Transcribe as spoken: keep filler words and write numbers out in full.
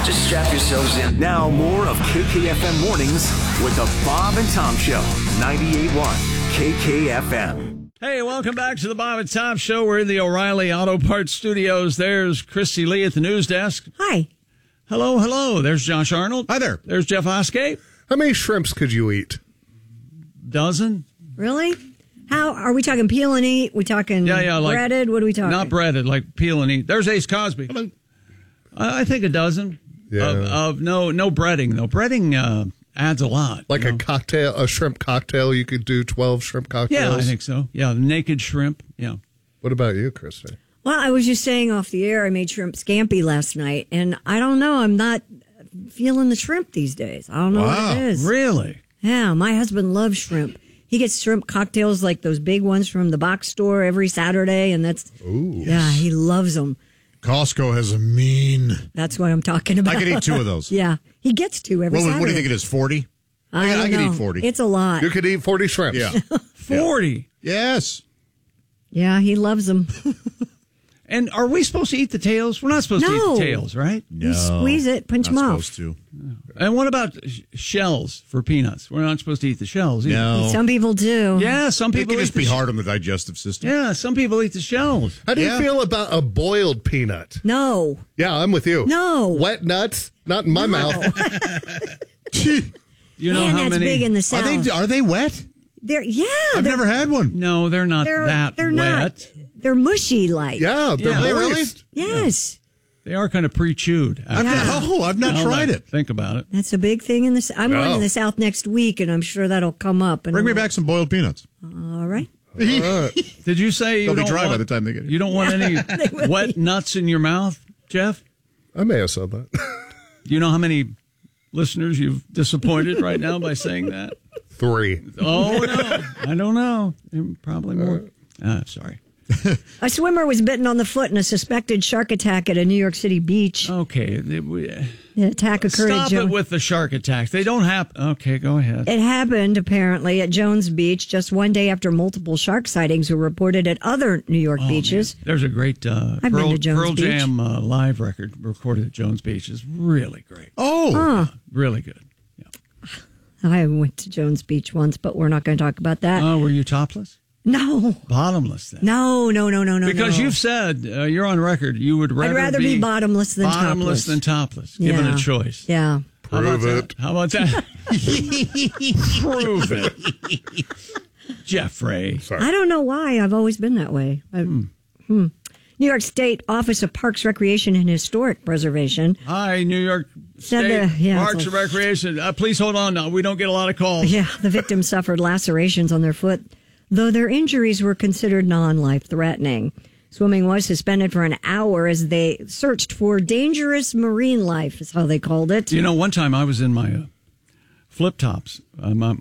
Just strap yourselves in. Now more of K K F M Mornings with the Bob and Tom Show. ninety-eight point one K K F M. Hey, welcome back to the Bob and Tom Show. We're in the O'Reilly Auto Parts Studios. There's Christy Lee at the news desk. Hi. Hello, hello. There's Josh Arnold. Hi there. There's Jeff Oskey. How many shrimps could you eat? Dozen? Really? How are we talking peel and eat? We talking Yeah, yeah, like breaded? What are we talking? Not breaded, like peel and eat. There's Ace Cosby. I I think a dozen. Yeah. Of, of no no breading though. Breading uh, adds a lot. Like you a know? cocktail, a shrimp cocktail, you could do twelve shrimp cocktails? Yeah, I think so. Yeah, naked shrimp. Yeah. What about you, Christy? Well, I was just saying off the air, I made shrimp scampi last night, and I don't know, I'm not feeling the shrimp these days. I don't know Wow, what it is. Really? Yeah, my husband loves shrimp. He gets shrimp cocktails like those big ones from the box store every Saturday, and that's, Ooh. yeah, he loves them. Costco has a mean. That's what I'm talking about. I could eat two of those. Yeah, he gets two every What, Saturday. what do you think it is, forty? I, I, don't I could know. eat forty. It's a lot. You could eat forty shrimps. Yeah. Forty. Yes. Yeah, he loves them. And are we supposed to eat the tails? We're not supposed to No. eat the tails, right? You squeeze it, pinch them Not off. supposed to. And what about sh- shells for peanuts? We're not supposed to eat the shells either. No. Some people do. Yeah, some It people can eat just the be sh- hard on the digestive system. Yeah, some people eat the shells. How do you Yeah. feel about a boiled peanut? No. Yeah, I'm with you. No. Wet nuts? Not in my mouth. You know Man, how that's many? big in the Are South. they are they wet? They're yeah. I've they're, never had one. No, they're not they're, that they're wet. not. They're mushy like. Yeah, they're Yeah. Are they really? moist. Yes. They are kind of pre-chewed. I've Yeah. not, oh, I've not Now tried that I it. Think about it. That's a big thing in the. S- I'm going Oh. to the South next week, and I'm sure that'll come up. And Bring me I'll- back some boiled peanuts. All right. Did you say you They'll be don't dry by want, the time they get here. You don't want any will wet nuts in your mouth, Jeff? I may have said that. Do you know how many listeners you've disappointed right now by saying that? Three. Oh no, I don't know. Probably more. Ah, sorry. A swimmer was bitten on the foot in a suspected shark attack at a New York City beach. Okay, they- we- The attack occurred at stop Jo- it with the shark attacks. They don't happen. Okay, go ahead. It happened, apparently, at Jones Beach just one day after multiple shark sightings were reported at other New York Oh, beaches. man. There's a great uh, I've been Pearl, to Jones Pearl Beach. Jam uh, live record recorded at Jones Beach. It's really great. Oh, Huh. Really good. Yeah. I went to Jones Beach once, but we're not going to talk about that. Oh, were you topless? no. Bottomless then? No, no, no, no, no. Because no. you've said, uh, you're on record, you would rather, I'd rather be, bottomless than bottomless topless. than topless, given Yeah. a choice. Yeah. How about Prove that? it. How about that? Prove it. Jeffrey. Sorry. I don't know why. I've always been that way. I- hmm. New York State Office of Parks, Recreation, and Historic Preservation. Hi, New York Said State the- yeah, Parks it's and like- Recreation. Uh, please hold on. Now. We don't get a lot of calls. Yeah, the victims suffered lacerations on their foot, though their injuries were considered non-life threatening. Swimming was suspended for an hour as they searched for dangerous marine life, is how they called it. You know, one time I was in my uh, flip tops. Uh, my,